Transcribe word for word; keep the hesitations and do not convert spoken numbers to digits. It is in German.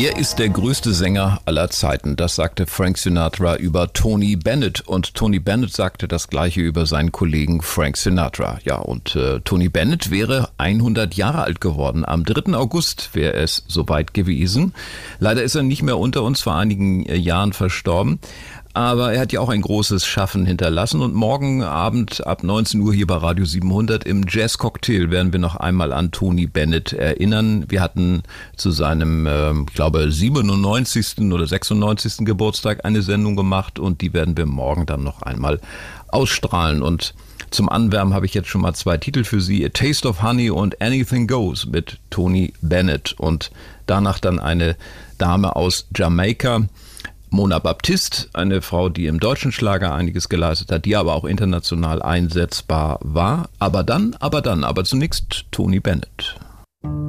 Er ist der größte Sänger aller Zeiten, das sagte Frank Sinatra über Tony Bennett. Und Tony Bennett sagte das Gleiche über seinen Kollegen Frank Sinatra. Ja, und äh, Tony Bennett wäre hundert Jahre alt geworden. Am dritten August wäre es soweit gewesen. Leider ist er nicht mehr unter uns, vor einigen äh, Jahren verstorben. Aber er hat ja auch ein großes Schaffen hinterlassen und morgen Abend ab neunzehn Uhr hier bei Radio siebenhundert im Jazz Cocktail werden wir noch einmal an Tony Bennett erinnern. Wir hatten zu seinem, äh, ich glaube, siebenundneunzigsten oder sechsundneunzigsten Geburtstag eine Sendung gemacht und die werden wir morgen dann noch einmal ausstrahlen. Und zum Anwärmen habe ich jetzt schon mal zwei Titel für Sie, A Taste of Honey und Anything Goes mit Tony Bennett und danach dann eine Dame aus Jamaika, Mona Baptiste, eine Frau, die im deutschen Schlager einiges geleistet hat, die aber auch international einsetzbar war. Aber dann, aber dann, aber zunächst Tony Bennett.